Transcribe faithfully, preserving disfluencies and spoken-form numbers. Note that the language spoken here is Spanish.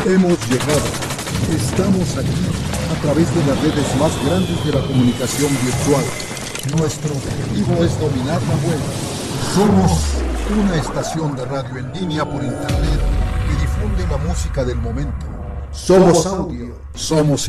Hemos llegado. Estamos aquí a través de las redes más grandes de la comunicación virtual. Nuestro objetivo es dominar la web. Somos una estación de radio en línea por internet que difunde la música del momento. Somos audio, somos